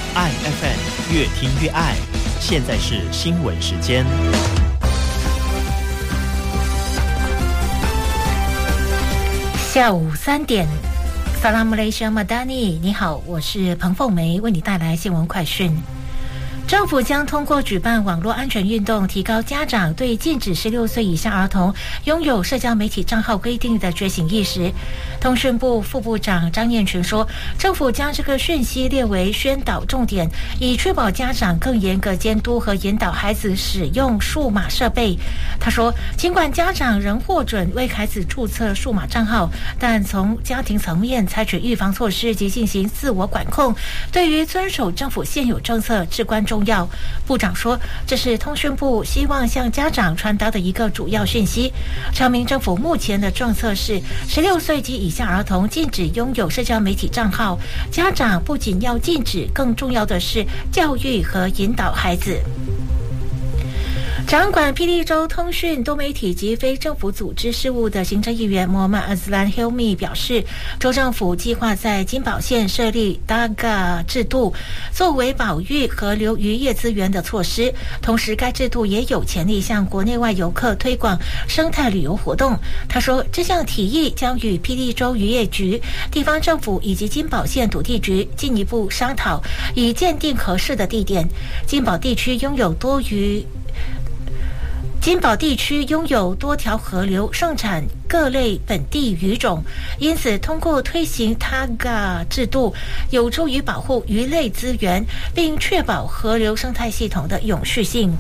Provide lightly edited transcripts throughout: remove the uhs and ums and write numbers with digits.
爱 FM 越听越爱。现在是新闻时间。 下午3点，萨拉姆雷什马达尼，你好，我是彭凤梅，为你带来新闻快讯。政府将通过举办网络安全运动，提高家长对禁止16岁以下儿童拥有社交媒体账号规定的觉醒意识。通讯部副部长张彦群说，政府将这个讯息列为宣导重点，以确保家长更严格监督和引导孩子使用数码设备。他说，尽管家长仍获准为孩子注册数码账号，但从家庭层面采取预防措施及进行自我管控，对于遵守政府现有政策至关重要。部长说，这是通讯部希望向家长传达的一个主要讯息。阐明政府目前的政策是16岁及以下儿童禁止拥有社交媒体账号，家长不仅要禁止，更重要的是教育和引导孩子。掌管霹雳州通讯、多媒体及非政府组织事务的行政议员莫曼·阿兹兰·希米表示，州政府计划在金宝县设立 DAGA 制度，作为保育河流渔业资源的措施。同时，该制度也有潜力向国内外游客推广生态旅游活动。他说，这项提议将与霹雳州渔业局、地方政府以及金宝县土地局进一步商讨，以鉴定合适的地点。金宝地区拥有多条河流，盛产各类本地鱼种，因此通过推行 TAGA 制度，有助于保护鱼类资源，并确保河流生态系统的永续性。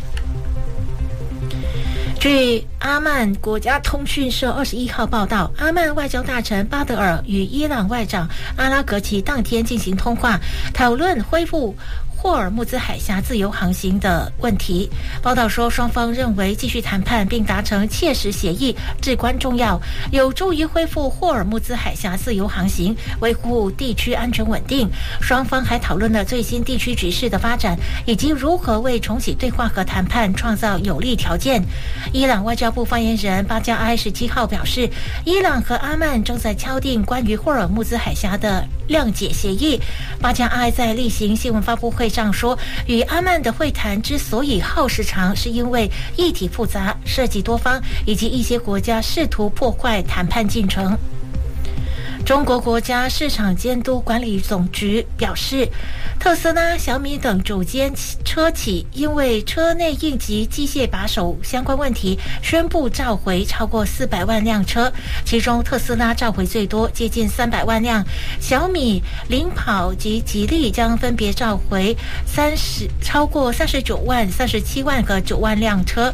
据阿曼国家通讯社21号报道，阿曼外交大臣巴德尔与伊朗外长阿拉格齐当天进行通话，讨论恢复霍尔木兹海峡自由航行的问题。报道说，双方认为继续谈判并达成切实协议至关重要，有助于恢复霍尔木兹海峡自由航行，维护地区安全稳定。双方还讨论了最新地区局势的发展，以及如何为重启对话和谈判创造有利条件。伊朗外交部发言人巴加埃17号表示，伊朗和阿曼正在敲定关于霍尔木兹海峡的谅解协议。巴加埃在例行新闻发布会上说，与阿曼的会谈之所以耗时长，是因为议题复杂，涉及多方，以及一些国家试图破坏谈判进程。中国国家市场监督管理总局表示，特斯拉、小米等主间车企因为车内应急机械把手相关问题，宣布召回超过400万辆车，其中特斯拉召回最多，接近300万辆，小米、领跑及吉利将分别召回超过39万、37万和9万辆车。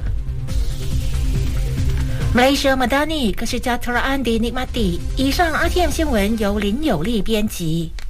马来西亚马达尼，可是加特拉安迪尼马蒂。以上 RTM 新闻由林有利编辑。